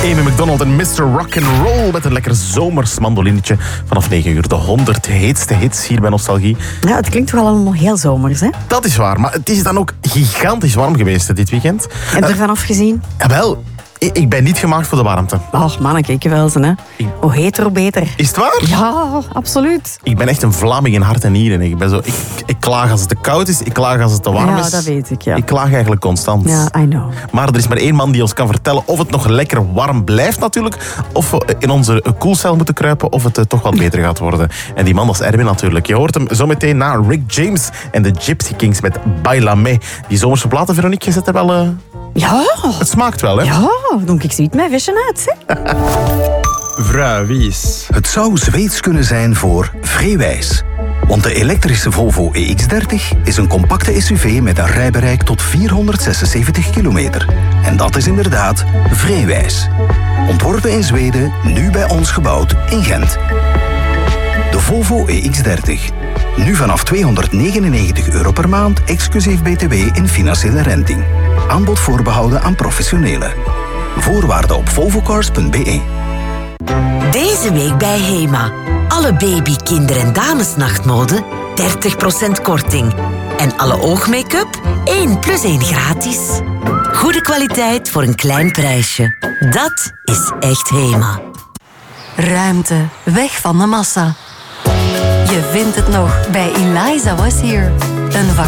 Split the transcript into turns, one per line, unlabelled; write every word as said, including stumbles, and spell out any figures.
Amy McDonald en mister Rock'n'Roll met een lekker zomers mandolinetje. Vanaf negen uur de honderd heetste hits hier bij Nostalgie.
Ja, het klinkt wel allemaal heel zomers, hè?
Dat is waar, maar het is dan ook gigantisch warm geweest dit weekend.
Heb je ervan afgezien?
Uh, wel, ik ben niet gemaakt voor de warmte.
Och, mannen, kijk je wel eens, hè? Hoe heter, hoe beter.
Is het waar?
Ja, absoluut.
Ik ben echt een Vlaming in hart en nieren. Ik, ben zo, ik, ik klaag als het te koud is, ik klaag als het te warm
Ja,
is.
dat weet ik, ja.
Ik klaag eigenlijk constant.
Ja, I know.
Maar er is maar één man die ons kan vertellen of het nog lekker warm blijft natuurlijk, of we in onze koelcel moeten kruipen, of het uh, toch wat beter gaat worden. En die man, dat is Erwin natuurlijk. Je hoort hem zometeen na Rick James en de Gypsy Kings met Bailame. Die zomerse platen, Veronique, je zet er wel... Uh...
Ja.
Het smaakt wel, hè?
Ja, doe ik zoiets met visje uit, hè?
Vrouwies.
Het zou Zweeds kunnen zijn voor Vreewijs. Want de elektrische Volvo E X dertig is een compacte S U V met een rijbereik tot vierhonderdzesenzeventig kilometer. En dat is inderdaad Vreewijs. Ontworpen in Zweden, nu bij ons gebouwd in Gent. De Volvo E X dertig. Nu vanaf tweehonderdnegenennegentig euro per maand, exclusief B T W in financiële renting. Aanbod voorbehouden aan professionelen. Voorwaarden op volvocars punt b e.
Deze week bij Hema. Alle baby, kinder- en damesnachtmode dertig procent korting. En alle oogmake-up één plus één gratis. Goede kwaliteit voor een klein prijsje. Dat is echt Hema.
Ruimte, weg van de massa. Je vindt het nog bij Eliza Was Here. Een